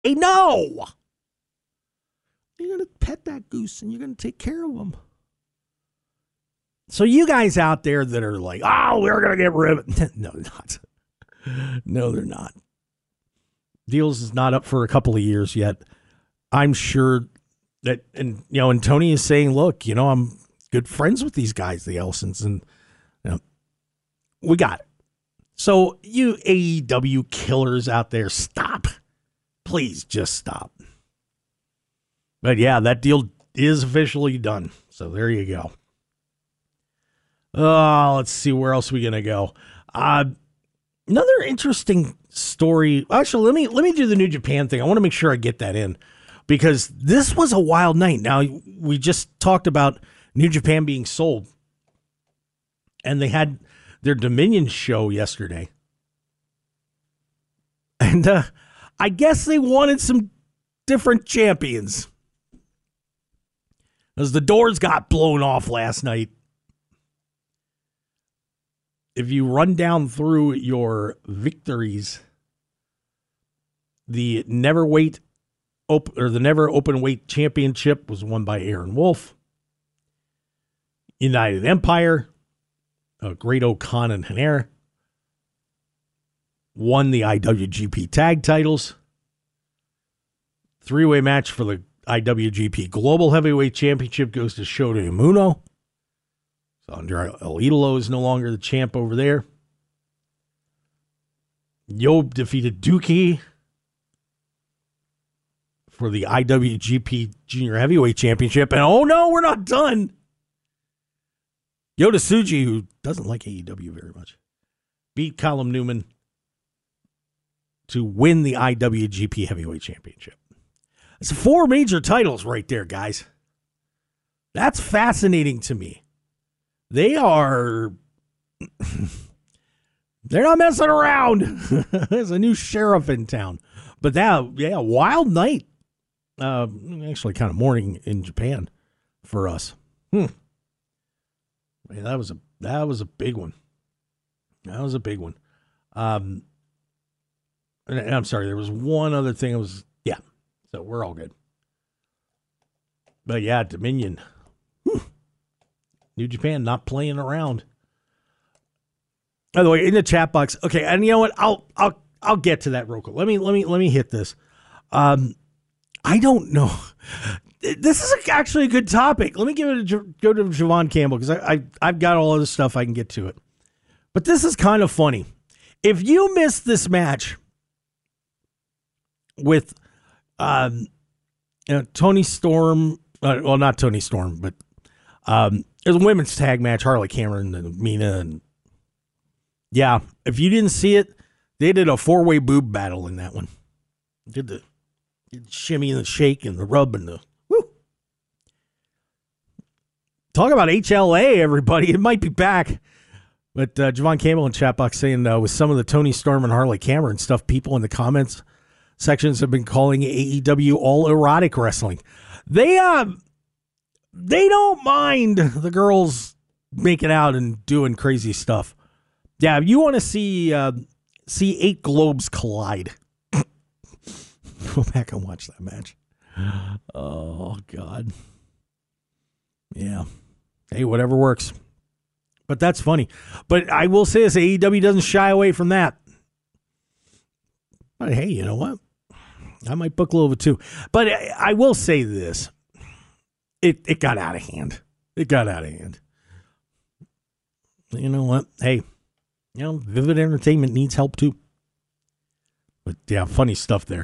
No. You're going to pet that goose and you're going to take care of him. So you guys out there that are like, oh, we're going to get rid of it. No, they're not. No, they're not. Deals is not up for a couple of years yet. I'm sure that, and Tony is saying, look, I'm good friends with these guys, the Ellisons, and we got it. So you AEW killers out there, stop. Please just stop. But yeah, that deal is officially done. So there you go. Let's see, where else are we going to go? Another interesting story. Actually, let me do the New Japan thing. I want to make sure I get that in because this was a wild night. Now, we just talked about New Japan being sold, and they had their Dominion show yesterday. And I guess they wanted some different champions as the doors got blown off last night. If you run down through your victories, the Never Open Weight Championship was won by Aaron Wolf. United Empire, Great-O-Khan and Haner won the IWGP Tag titles. Three-way match for the IWGP Global Heavyweight Championship goes to Shota Umino. So Andre El Idolo is no longer the champ over there. Yob defeated Dookie for the IWGP Junior Heavyweight Championship. And oh no, we're not done. Yota Tsuji, who doesn't like AEW very much, beat Callum Newman to win the IWGP Heavyweight Championship. It's 4 major titles right there, guys. That's fascinating to me. They're not messing around. There's a new sheriff in town. But wild night. Actually kind of morning in Japan for us. Man, that was a big one. That was a big one. And I'm sorry, there was one other thing. So we're all good. But yeah, Dominion. New Japan not playing around. By the way, in the chat box, okay, and you know what? I'll get to that real quick. Let me hit this. I don't know. This is actually a good topic. Let me go to Javon Campbell because I've got all of this stuff I can get to it. But this is kind of funny. If you missed this match with Tony Storm, well, not Tony Storm, but it was a women's tag match, Harley Cameron and Mina. And yeah, if you didn't see it, they did a 4-way boob battle in that one. Did the shimmy and the shake and the rub and the woo. Talk about HLA, everybody. It might be back. But Javon Campbell in chat box saying with some of the Tony Storm and Harley Cameron stuff, people in the comments sections have been calling AEW all erotic wrestling. They don't mind the girls making out and doing crazy stuff. Yeah, if you want to see 8 globes collide, go back and watch that match. Oh, God. Yeah. Hey, whatever works. But that's funny. But I will say this, AEW doesn't shy away from that. But hey, you know what? I might book a little bit too. But I will say this. It got out of hand. It got out of hand. You know what? Hey, Vivid Entertainment needs help too. But yeah, funny stuff there.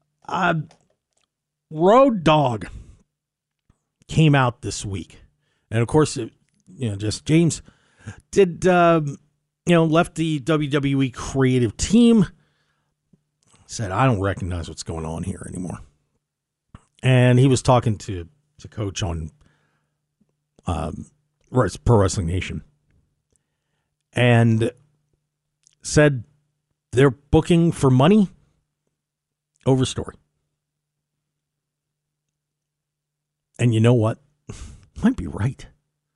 Road Dogg came out this week. And of course, just James did, left the WWE creative team. Said, I don't recognize what's going on here anymore. And he was talking to Coach on Pro Wrestling Nation. And said they're booking for money over story. And you know what? Might be right.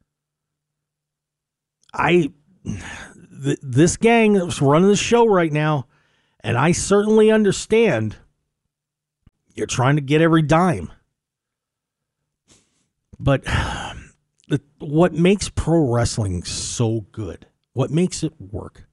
This gang that's running the show right now, and I certainly understand You're trying to get every dime. But what makes pro wrestling so good, what makes it work,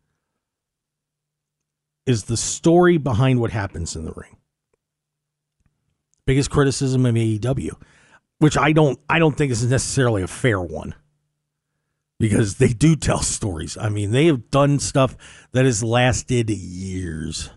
is the story behind what happens in the ring. Biggest criticism of AEW, which I don't think is necessarily a fair one, because they do tell stories. I mean, they have done stuff that has lasted years.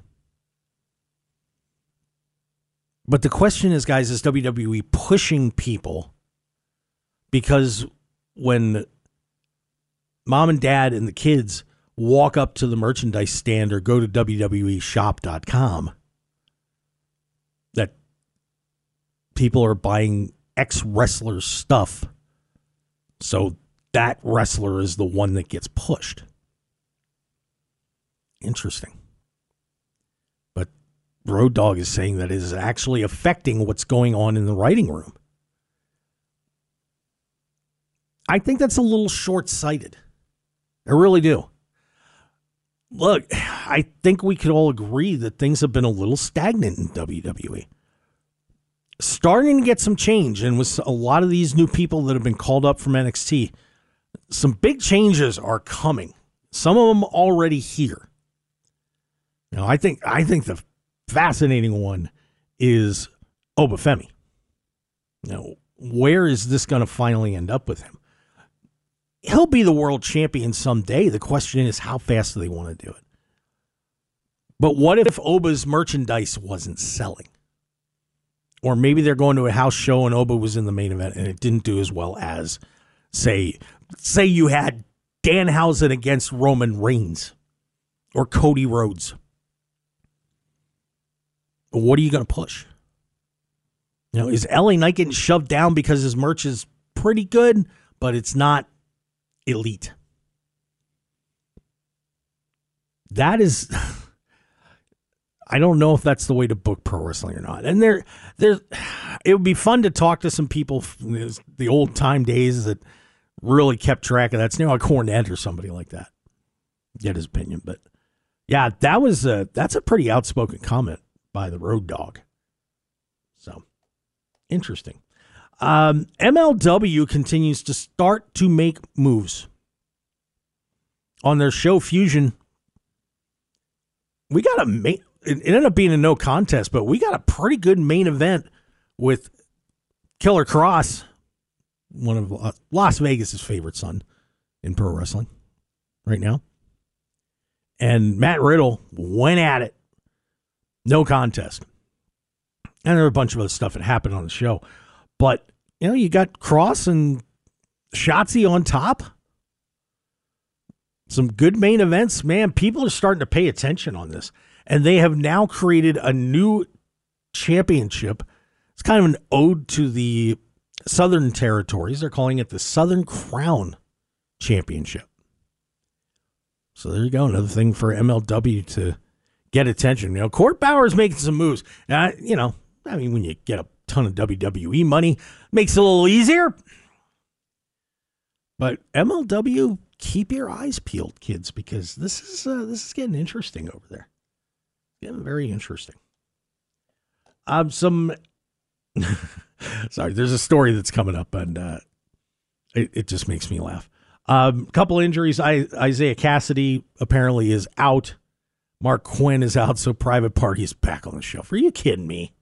But the question is, guys, is WWE pushing people? Because when mom and dad and the kids walk up to the merchandise stand or go to WWEshop.com, that people are buying ex-wrestlers' stuff. So that wrestler is the one that gets pushed. Interesting. But Road Dogg is saying that it is actually affecting what's going on in the writing room. I think that's a little short-sighted. I really do. Look, I think we could all agree that things have been a little stagnant in WWE. Starting to get some change, and with a lot of these new people that have been called up from NXT, some big changes are coming. Some of them already here. Now, I think the fascinating one is Obafemi. Now, where is this going to finally end up with him? He'll be the world champion someday. The question is, how fast do they want to do it? But what if Oba's merchandise wasn't selling? Or maybe they're going to a house show and Oba was in the main event and it didn't do as well as, say you had Danhausen against Roman Reigns or Cody Rhodes. What are you going to push? You know, is LA Knight getting shoved down because his merch is pretty good, but it's not elite? That is, I don't know if that's the way to book pro wrestling or not. And it would be fun to talk to some people from the old time days that really kept track of that. It's like Cornette or somebody like that. Get his opinion. But yeah, that's a pretty outspoken comment by the Road Dogg. So interesting. MLW continues to start to make moves. On their show Fusion, we got it ended up being a no contest, but we got a pretty good main event with Killer Kross, one of Las Vegas' favorite son in pro wrestling right now. And Matt Riddle went at it. No contest. And there were a bunch of other stuff that happened on the show. But, you know, you got Kross and Shotzi on top. Some good main events. Man, people are starting to pay attention on this. And they have now created a new championship. It's kind of an ode to the Southern Territories. They're calling it the Southern Crown Championship. So there you go. Another thing for MLW to get attention. You know, Court Bauer's making some moves. You know, I mean, when you get a ton of WWE money, makes it a little easier. But MLW, keep your eyes peeled, kids, because this is getting interesting over there. Getting very interesting. Sorry, there's a story that's coming up, and it just makes me laugh. Couple injuries. Isaiah Cassidy apparently is out. Mark Quinn is out, so Private Party is back on the shelf. Are you kidding me?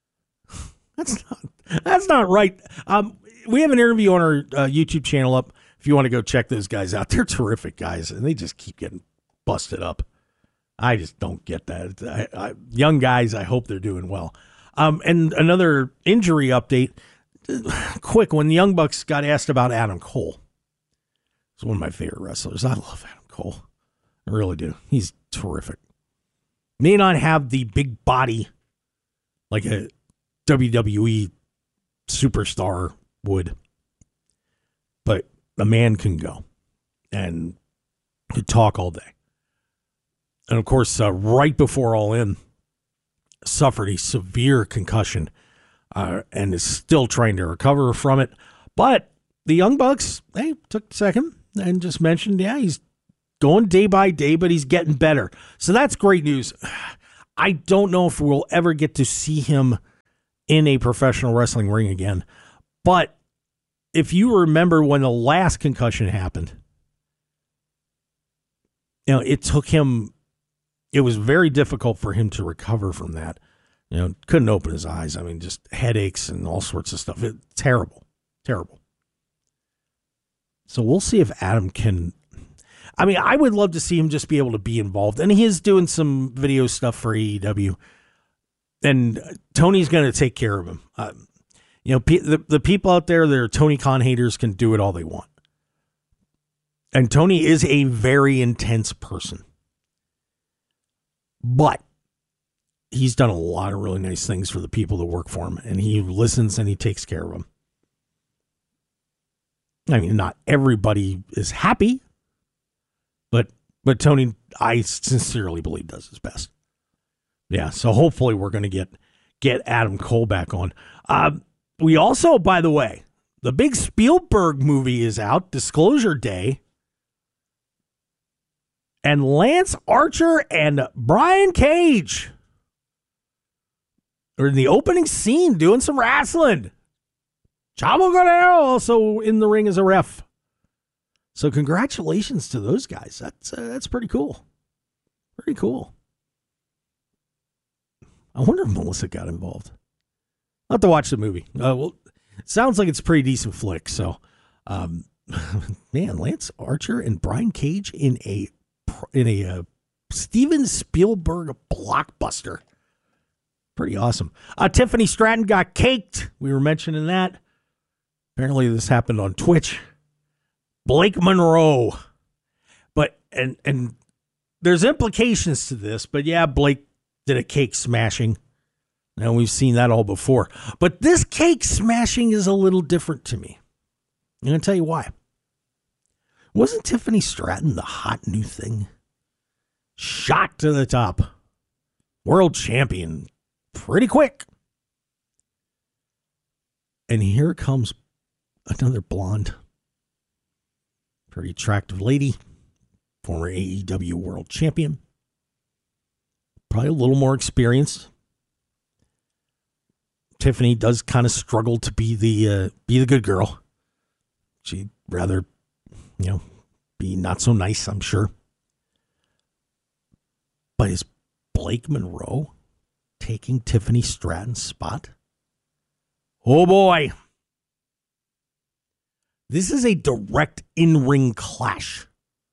That's not right. We have an interview on our YouTube channel up. If you want to go check those guys out, they're terrific guys, and they just keep getting busted up. I just don't get that. Young guys, I hope they're doing well. And another injury update. Quick, when the Young Bucks got asked about Adam Cole. He's one of my favorite wrestlers. I love Adam Cole. I really do. He's terrific. May not have the big body like a WWE superstar would, but a man can go and could talk all day. And of course, right before All In, suffered a severe concussion and is still trying to recover from it. But the Young Bucks, they took a second and just mentioned, yeah, he's going day by day, but he's getting better. So that's great news. I don't know if we'll ever get to see him in a professional wrestling ring again. But if you remember when the last concussion happened, it took him, it was very difficult for him to recover from that. Couldn't open his eyes. I mean, just headaches and all sorts of stuff. Terrible. So we'll see if Adam can. I mean, I would love to see him just be able to be involved. And he is doing some video stuff for AEW. And Tony's going to take care of him. The people out there that are Tony Khan haters can do it all they want. And Tony is a very intense person. But he's done a lot of really nice things for the people that work for him. And he listens and he takes care of them. I mean, not everybody is happy. But Tony, I sincerely believe, does his best. Yeah, so hopefully we're going to get Adam Cole back on. We also, by the way, the big Spielberg movie is out, Disclosure Day. And Lance Archer and Brian Cage are in the opening scene doing some wrestling. Chavo Guerrero also in the ring as a ref. So congratulations to those guys. That's pretty cool. Pretty cool. I wonder if Melissa got involved. I'll have to watch the movie. Well, it sounds like it's a pretty decent flick. So, man, Lance Archer and Brian Cage in a Steven Spielberg blockbuster. Pretty awesome. Tiffany Stratton got caked. We were mentioning that. Apparently this happened on Twitch. Blake Monroe. But, and there's implications to this, but yeah, Blake did a cake smashing. Now we've seen that all before. But this cake smashing is a little different to me. I'm going to tell you why. Wasn't Tiffany Stratton the hot new thing? Shot to the top. World champion. Pretty quick. And here comes another blonde. Pretty attractive lady. Former AEW world champion. Probably a little more experienced. Tiffany does kind of struggle to be the good girl. She'd rather, be not so nice, I'm sure. But is Blake Monroe taking Tiffany Stratton's spot? Oh boy. This is a direct in-ring clash.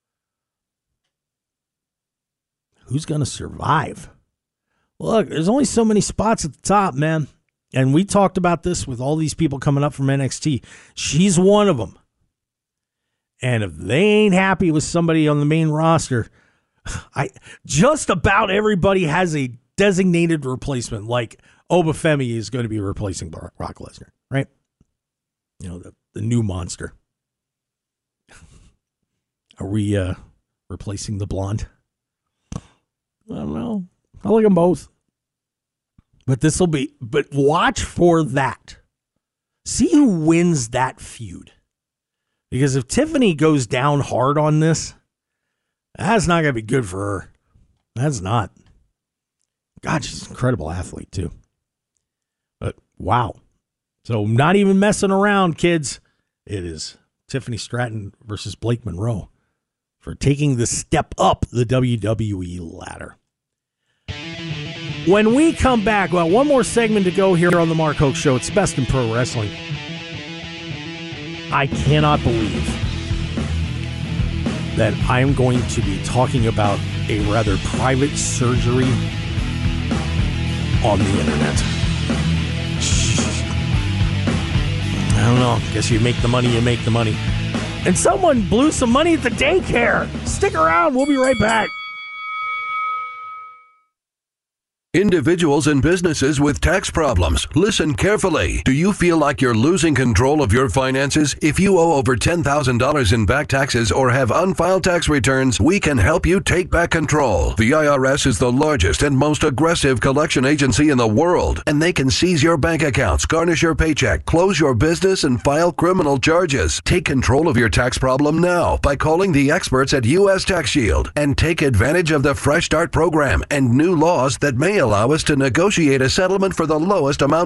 Who's going to survive? Look, there's only so many spots at the top, man. And we talked about this with all these people coming up from NXT. She's one of them. And if they ain't happy with somebody on the main roster, just about everybody has a designated replacement. Like Obafemi is going to be replacing Brock Lesnar, right? The new monster. Are we replacing the blonde? I don't know. I like them both. But watch for that. See who wins that feud. Because if Tiffany goes down hard on this, that's not going to be good for her. That's not. God, she's an incredible athlete, too. But, wow. So, not even messing around, kids. It is Tiffany Stratton versus Blake Monroe for taking the step up the WWE ladder. When we come back, well, one more segment to go here on the Mark Hoke Show. It's Best in Pro Wrestling. I cannot believe that I'm going to be talking about a rather private surgery on the internet. I don't know. Guess you make the money, you make the money. And someone blew some money at the daycare. Stick around. We'll be right back. Individuals and businesses with tax problems, listen carefully. Do you feel like you're losing control of your finances? If you owe over $10,000 in back taxes or have unfiled tax returns, we can help you take back control. The IRS is the largest and most aggressive collection agency in the world, and they can seize your bank accounts, garnish your paycheck, close your business, and file criminal charges. Take control of your tax problem now by calling the experts at U.S. Tax Shield and take advantage of the Fresh Start program and new laws that may allow us to negotiate a settlement for the lowest amount